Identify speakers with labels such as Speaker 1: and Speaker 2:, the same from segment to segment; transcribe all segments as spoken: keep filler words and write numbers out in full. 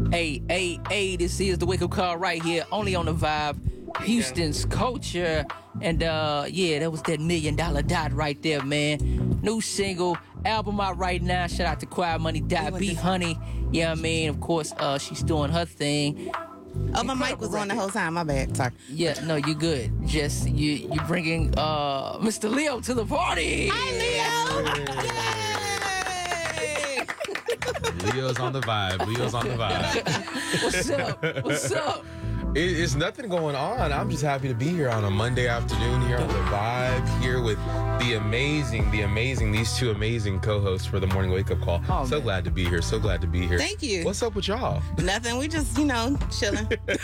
Speaker 1: Hey, hey, hey, this is the wake up call right here, only on the Vibe, Houston's culture. And uh yeah, that was that million dollar dot right there, man. New single, album out right now. Shout out to Quiet Money Dot B Honey. Yeah, I mean, of course, uh she's doing her thing.
Speaker 2: Oh, my mic was on the whole time. My bad. Sorry.
Speaker 1: Yeah, no, you're good. Just you you bringing uh Mister Leo to the party.
Speaker 2: Hi, Leo. Yay!
Speaker 3: Leo's on the vibe. Leo's on the vibe.
Speaker 1: What's up? What's up?
Speaker 3: It, it's nothing going on. I'm just happy to be here on a Monday afternoon here on the Vibe, here with the amazing, the amazing, these two amazing co-hosts for the morning wake up call. Oh, so man. glad to be here. So glad to be here.
Speaker 2: Thank you.
Speaker 3: What's up with y'all?
Speaker 2: Nothing. We just, you know, chilling.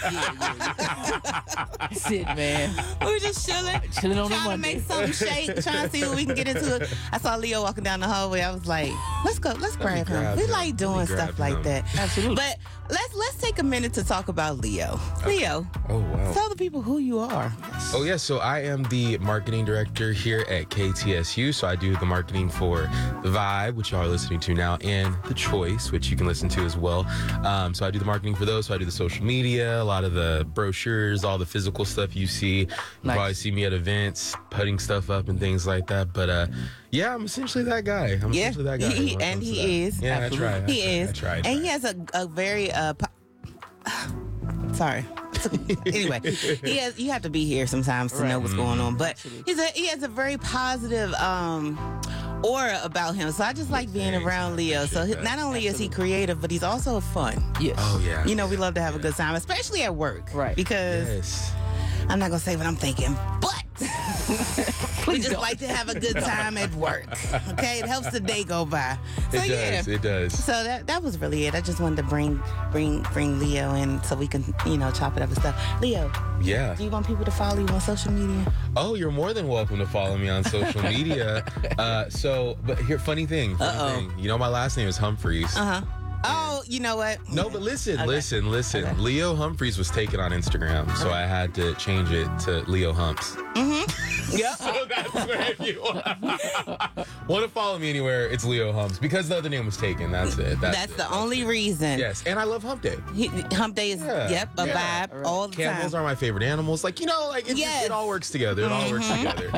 Speaker 1: That's it, man.
Speaker 2: We're just chilling.
Speaker 1: Chilling on the
Speaker 2: Trying to
Speaker 1: Monday.
Speaker 2: make something shake. Trying to see what we can get into it. I saw Leo walking down the hallway. I was like, let's go. Let's grab,
Speaker 3: grab
Speaker 2: him. We
Speaker 3: him.
Speaker 2: like doing
Speaker 3: grab
Speaker 2: stuff like
Speaker 3: him.
Speaker 2: that.
Speaker 1: Absolutely.
Speaker 2: But let's let's take a minute to talk about Leo.
Speaker 3: Okay.
Speaker 2: Leo.
Speaker 3: Oh, wow.
Speaker 2: Tell the people who you are.
Speaker 3: Oh, yeah. So I am the marketing director here at K T S U. So I do the marketing for The Vibe, which y'all are listening to now, and The Choice, which you can listen to as well. Um, so I do the marketing for those. So I do the social media, a lot of the brochures, all the physical stuff you see. You
Speaker 1: Nice.
Speaker 3: probably see me at events, putting stuff up and things like that. But uh, yeah, I'm essentially that guy. I'm
Speaker 2: Yeah,
Speaker 3: essentially that guy.
Speaker 2: he,
Speaker 3: when it
Speaker 2: and
Speaker 3: comes to
Speaker 2: he
Speaker 3: that.
Speaker 2: is.
Speaker 3: Yeah,
Speaker 1: Absolutely.
Speaker 3: I try. I
Speaker 2: He
Speaker 3: try,
Speaker 2: is.
Speaker 3: I try, I
Speaker 2: And
Speaker 3: try.
Speaker 2: he has a, a very uh po- sorry. Anyway, he has you have to be here sometimes to
Speaker 1: Right.
Speaker 2: know what's going on. But
Speaker 1: Absolutely.
Speaker 2: he's a he has a very positive um aura about him. So I just like being
Speaker 3: Thanks.
Speaker 2: around Leo. So he,
Speaker 3: Appreciate that.
Speaker 2: not only is he creative, but he's also fun.
Speaker 1: Yes.
Speaker 3: Oh, yeah.
Speaker 2: You know, we love to have a good time, especially at work.
Speaker 1: Right.
Speaker 2: Because
Speaker 3: Yes.
Speaker 2: I'm not gonna say what I'm thinking, but we
Speaker 1: Please
Speaker 2: just
Speaker 1: don't.
Speaker 2: like to have a good time at work. Okay, it helps the day go by. So
Speaker 3: It
Speaker 2: yeah.
Speaker 3: does. It does.
Speaker 2: So that that was really it. I just wanted to bring bring bring Leo in so we can, you know, chop it up and stuff. Leo,
Speaker 3: Yeah.
Speaker 2: do you want people to follow you on social media?
Speaker 3: Oh, you're more than welcome to follow me on social media. Uh, so, but here, funny thing, funny
Speaker 2: Uh-oh.
Speaker 3: thing. You know, my last name is Humphreys.
Speaker 2: Uh huh. Oh, you know what?
Speaker 3: No, but listen, listen, listen. Leo Humphreys was taken on Instagram, so I had to change it to Leo Humps.
Speaker 2: Yep.
Speaker 3: So that's where if you want to follow me anywhere, it's Leo Humps because the other name was taken. That's it. That's,
Speaker 2: That's
Speaker 3: it.
Speaker 2: the only reason.
Speaker 3: Yes, and I love Hump Day.
Speaker 2: He, hump day is
Speaker 3: Yeah,
Speaker 2: yep a
Speaker 3: yeah.
Speaker 2: vibe all the
Speaker 3: Camels
Speaker 2: time.
Speaker 3: are my favorite animals. Like, you know, like it,
Speaker 2: Yes.
Speaker 3: it all works together. It all works together.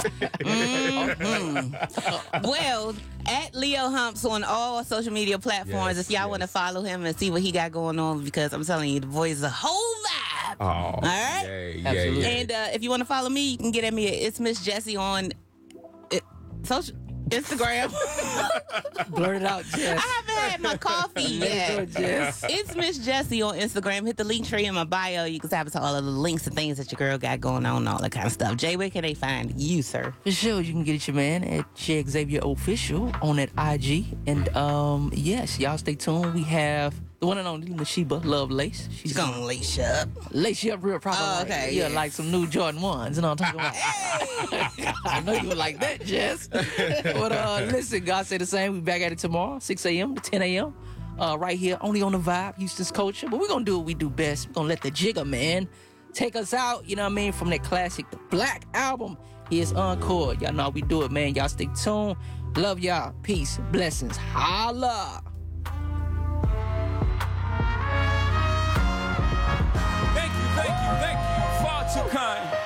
Speaker 2: Well, at Leo Humps on all social media platforms.
Speaker 3: Yes,
Speaker 2: if y'all
Speaker 3: yes.
Speaker 2: want to follow him and see what he got going on, because I'm telling you, the boy is a whole vibe.
Speaker 3: Oh, all
Speaker 2: right.
Speaker 3: Yay, yay,
Speaker 1: Absolutely.
Speaker 3: yay.
Speaker 2: And uh, if you want to follow me, you can get at me at It's Miss Jessie on it, social Instagram.
Speaker 1: Blurt it out, Jess.
Speaker 2: I haven't had my coffee yet.
Speaker 1: Let it go, Jess.
Speaker 2: It's Miss Jessie on Instagram. Hit the link tree in my bio. You can tap into all of the links and things that your girl got going on, all that kind of stuff. Jay, where can they find you, sir?
Speaker 1: For sure, you can get it your man at J Xavier Official on that I G. And um, yes, y'all stay tuned. We have the one and only Nashiba Lovelace. She's
Speaker 2: She's gonna lace you up.
Speaker 1: lace you up real proper.
Speaker 2: Oh,
Speaker 1: like-
Speaker 2: okay,
Speaker 1: Yeah,
Speaker 2: yeah.
Speaker 1: like some new Jordan ones. You know what I'm talking about? I know you would like that, Jess. But uh, listen, God say the same. We back at it tomorrow, six a.m. to ten a.m. Uh, right here, only on the Vibe, Houston's culture. But we're gonna do what we do best. We're gonna let the Jigga Man take us out. You know what I mean? From that classic, the Black Album. Here's Encore. Y'all know how we do it, man. Y'all stay tuned. Love y'all. Peace, blessings. Holla.
Speaker 4: Thank you, thank you, thank you. Far too kind.